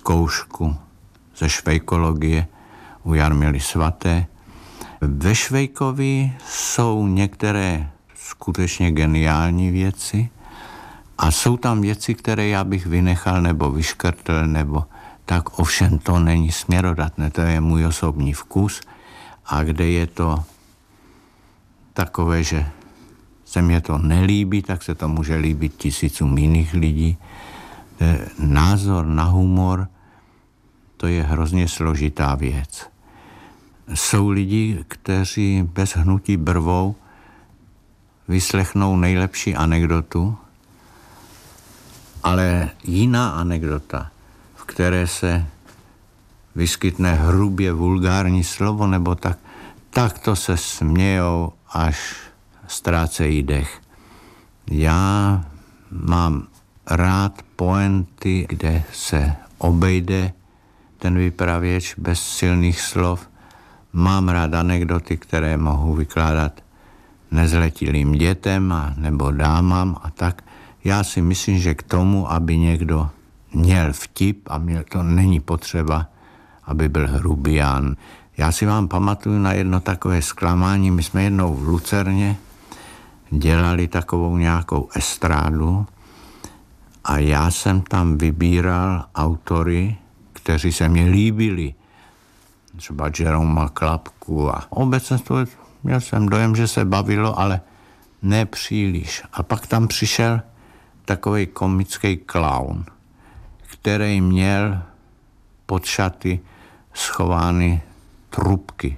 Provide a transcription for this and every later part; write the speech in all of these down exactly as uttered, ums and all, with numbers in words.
zkoušku ze švejkologie u Jarmily Svaté. Ve Švejkovi jsou některé skutečně geniální věci a jsou tam věci, které já bych vynechal nebo vyškrtl, nebo tak, ovšem to není směrodatné, to je můj osobní vkus a kde je to takové, že se mě to nelíbí, tak se to může líbit tisícům jiných lidí. Názor na humor, to je hrozně složitá věc. Jsou lidi, kteří bez hnutí brvou vyslechnou nejlepší anekdotu, ale jiná anekdota, v které se vyskytne hrubě vulgární slovo, nebo tak, tak to se smějou, až ztrácejí dech. Já mám rád pointy, kde se obejde ten vypravěč bez silných slov. Mám rád anekdoty, které mohu vykládat nezletilým dětem a nebo dámám a tak. Já si myslím, že k tomu, aby někdo měl vtip a měl, to není potřeba, aby byl hrubián. Já si vám pamatuju na jedno takové zklamání. My jsme jednou v Lucerně dělali takovou nějakou estrádu a já jsem tam vybíral autory, kteří se mě líbili. Třeba Jeroma Klapku a obecně to měl jsem dojem, že se bavilo, ale ne příliš. A pak tam přišel takový komický klaun, který měl pod šaty schovány trubky.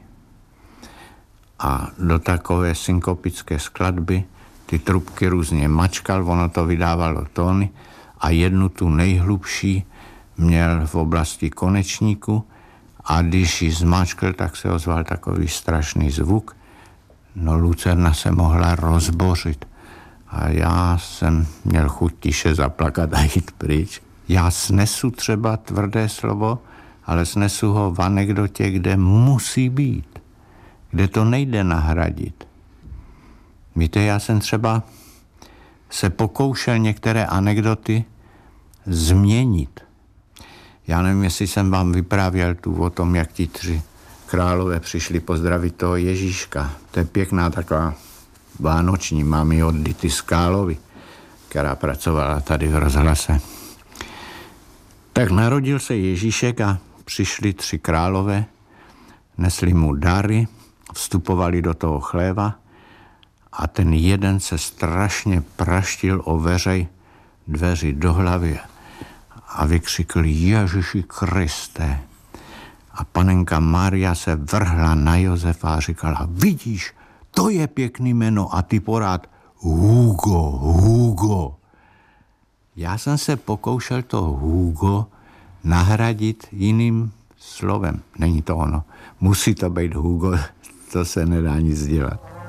A do takové synkopické skladby ty trubky různě mačkal, ono to vydávalo tóny a jednu tu nejhlubší měl v oblasti konečníku a když ji zmáčkl, tak se ozval takový strašný zvuk. No Lucerna se mohla rozbořit a já jsem měl chuť tiše zaplakat a jít pryč. Já snesu třeba tvrdé slovo, ale snesu ho v anekdotě, kde musí být, kde to nejde nahradit. Víte, já jsem třeba se pokoušel některé anekdoty změnit. Já nevím, jestli jsem vám vyprávěl tu o tom, jak ti tři králové přišli pozdravit toho Ježíška. To je pěkná taková vánoční mami od Dity Skálovy, která pracovala tady v rozhlase. Tak narodil se Ježíšek a přišli tři králové, nesli mu dary, vstupovali do toho chléva a ten jeden se strašně praštil o veřej dveři do hlavy a vykřikl Ježíši Kriste. A panenka Maria se vrhla na Josefa a říkala, vidíš, to je pěkný jméno a ty porád Hugo, Hugo. Já jsem se pokoušel to Hugo nahradit jiným slovem. Není to ono. Musí to být Hugo, to se nedá nic dělat.